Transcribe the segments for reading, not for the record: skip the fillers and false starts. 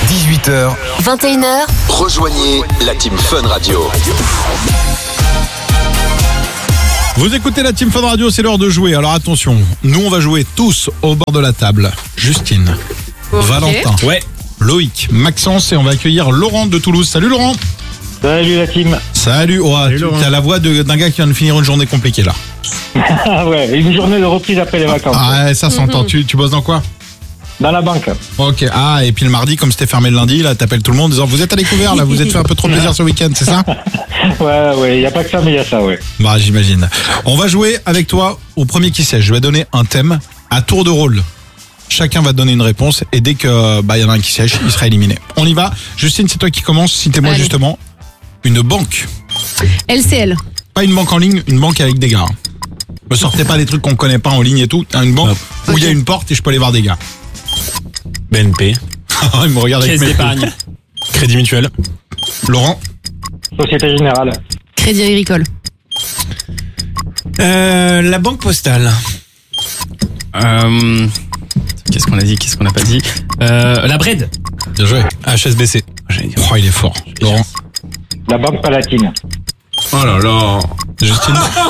18h, 21h, rejoignez la Team Fun Radio. Vous écoutez la Team Fun Radio, c'est l'heure de jouer. Alors attention, nous on va jouer tous au bord de la table. Justine, Valentin, Loïc, Maxence et on va accueillir Laurent de Toulouse. Salut Laurent. Salut la team. Salut, tu as la voix d'un gars qui vient de finir une journée compliquée là. Ah ouais, une journée de reprise après les vacances. Ah ça s'entend, tu bosses dans quoi? Dans la banque. Ok, et puis le mardi, comme c'était fermé le lundi, là t'appelles tout le monde en disant vous êtes à découvert là, vous êtes fait un peu trop plaisir ce week-end, c'est ça? Ouais, y a pas que ça mais y a ça, ouais. Bah j'imagine. On va jouer avec toi au premier qui sait. Je vais donner un thème à tour de rôle. Chacun va te donner une réponse et dès que y en a un qui sèche, il sera éliminé. On y va. Justine, c'est toi qui commence. Citez-moi justement une banque. LCL. Pas une banque en ligne, une banque avec des gars. Me sortez pas des trucs qu'on connaît pas en ligne et tout. Une banque où il y a une porte et je peux aller voir des gars. BNP. Il me regarde avec Caisse mes d'épargne. Crédit mutuel. Laurent. Société Générale. Crédit Agricole. La banque postale. Qu'est-ce qu'on a dit? Qu'est-ce qu'on n'a pas dit? La Bred. Bien joué. HSBC. Oh, il est fort. Laurent. La Banque Palatine. Oh là là. Justine.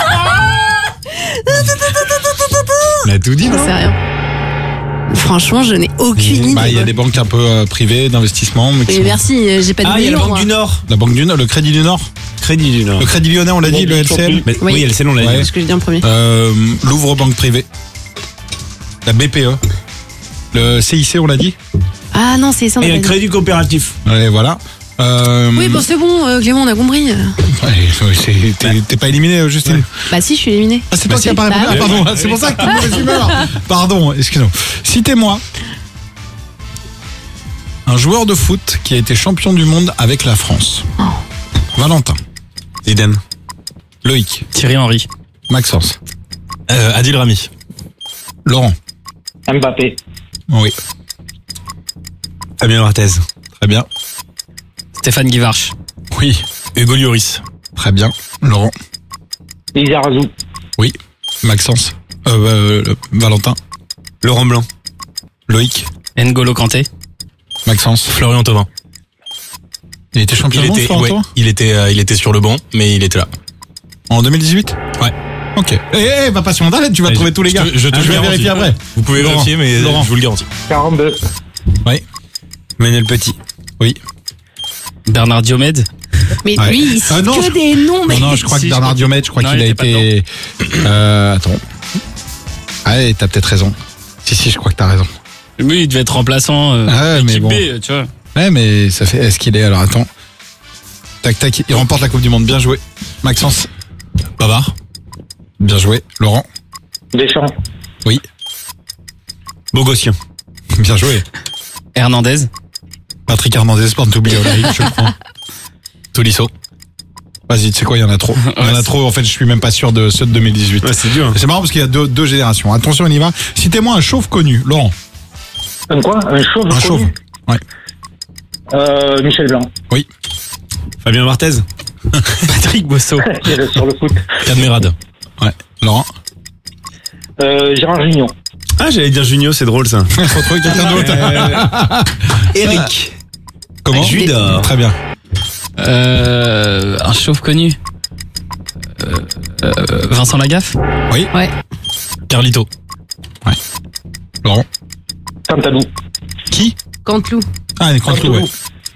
On a tout dit, J'en sais rien. Franchement, je n'ai aucune idée. Il y a des banques un peu privées d'investissement. Mais Mais merci, j'ai pas de il y a la millions, Banque du Nord. La Banque du Nord, le Crédit du Nord. Crédit du Nord. Le Crédit Lyonnais, on l'a dit, le LCL. Oui, LCL, on l'a Ouais. dit. Ce que je dis en premier. Louvre Banque Privée. La BPE. Le CIC, on l'a dit. Ah non, c'est ça. on Et a un pas dit. crédit coopératif. Ouais, voilà. Oui, bon, c'est bon, Clément, on a compris. T'es pas éliminé, Justine. Bah si, je suis éliminé. Ah, c'est toi qui as pas répondu. Bah, Ah, pardon, c'est pour ça que t'es de mauvaise humeur. Pardon, excusez-moi. Citez-moi un joueur de foot qui a été champion du monde avec la France. Valentin. Zidane. Loïc. Thierry Henry. Maxence. Adil Rami. Laurent. Mbappé. Oui. Fabien Barthez. Très bien. Stéphane Guivarch. Oui. Hugo Lloris. Très bien. Laurent. Lizarazu. Oui. Maxence. Valentin. Laurent Blanc. Loïc. N'Golo Kanté. Maxence. Florian Thauvin. Il était champion du monde, Florent, il était sur le banc, mais il était là. en 2018. Ouais. Ok. Va pas sur mon tu vas trouver tous les gars. Je te vais garantis. vérifier après. Vous pouvez Laurent. vérifier, mais Laurent. je vous le garantis. 42. Oui. Manuel Petit. Oui. Bernard Diomède. Mais Ouais. lui, il cite non, que des noms. Mais... Non, je crois que Si, Bernard Diomède, je crois Non, qu'il a il était été. Attends. Et t'as peut-être raison. Si, je crois que t'as raison. Oui, il devait être remplaçant. Mais équipe bon. B, tu vois. Ouais, mais ça fait. Est-ce qu'il est alors? Attends. Tac, il remporte la Coupe du Monde. Bien joué. Maxence. Pavard. Bien joué. Laurent. Deschamps. Oui. Bogossian. Bien joué. Hernandez. Patrick Hernandez, Sport t'oublier, je le prends. Tolisso. Vas-y, tu sais quoi, il y en a trop. Il y en a trop, en fait, je suis même pas sûr de ceux de 2018. Ouais, c'est dur. C'est marrant parce qu'il y a deux générations. Attention, on y va. Citez-moi un chauve connu. Laurent. Un quoi? Un chauve. Un chauve. Ouais. Michel Blanc. Oui. Fabien Barthez. Patrick Bosso. Il est sur le foot. Cadmerade. Ouais. Laurent. Gérard Jugnot. Ah, j'allais dire Junio, c'est drôle ça. Faut trouver quelqu'un d'autre. Eric. Comment? Judas. Très bien. Un chauve connu. Vincent Lagaffe. Oui. Ouais. Carlito. Laurent. Cantalou. Qui? Canteloup. Ah, il est Canteloup, ouais.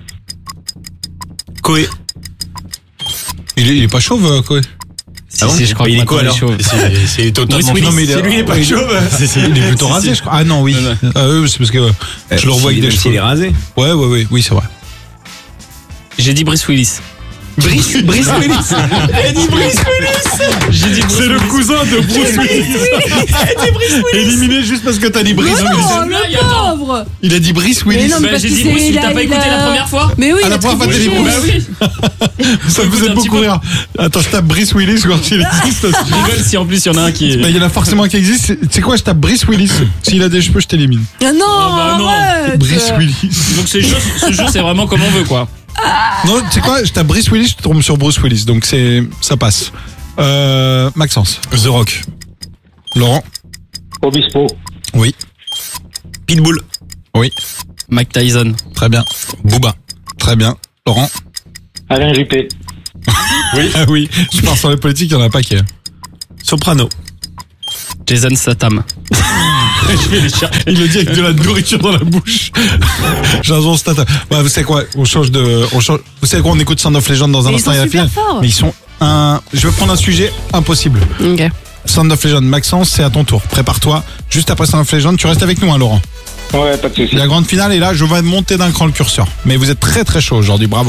Coé. Il est pas chauve, quoi. Si, je crois qu'il est quoi alors? C'est totalement Non, mais lui, il est pas chauve. Il est plutôt rasé, je crois. Ah non, oui. C'est parce que je le revois avec des cheveux. Il est rasé. Ouais, oui, c'est vrai. J'ai dit Brice Willis. Brice Willis. J'ai dit Brice Willis. J'ai dit C'est le cousin de Bruce Willis. Éliminé juste parce que t'as dit Brice Willis. Non, le pauvre. Il a dit Brice Willis. Mais non, mais parce j'ai que dit c'est- Bruce, il t'as a- pas il écouté a- la première fois? Mais oui, À il la a première fois, t'as dit trébuché. Bruce. Bah oui. Ça me faisait un petit beaucoup peu. rire. Attends, je tape Brice Willis quand il existe. Je rigole si en plus il y en a un qui est. Il y en a forcément un qui existe. Tu sais quoi, je tape Brice Willis. S'il a des cheveux, je t'élimine. Ah non, bah non. arrête. Brice Willis. Donc ce jeu c'est vraiment comme on veut quoi. Non, tu sais quoi, je tape Brice Willis, je tombe sur Bruce Willis. Donc ça passe. Maxence. The Rock. Laurent. Obispo. Oui. Pitbull. Oui. Mike Tyson. Très bien. Booba. Très bien. Laurent. Alain Juppé. Ah oui, je pars sur les politiques, il y en a pas qui est. Soprano. Jason Statham. Il le dit avec de la nourriture dans la bouche. Jason Statham. Ouais, vous savez quoi? Vous savez quoi? On écoute Sound of Legend dans un Mais ils instant sont et la super finale. forts. Mais ils sont je vais prendre un sujet impossible. Ok. Sound of Legend, Maxence, c'est à ton tour. Prépare-toi. Juste après Sound of Legend, tu restes avec nous, hein, Laurent. Ouais, pas de soucis. La grande finale est là, je vais monter d'un cran le curseur. Mais vous êtes très très chaud aujourd'hui, bravo.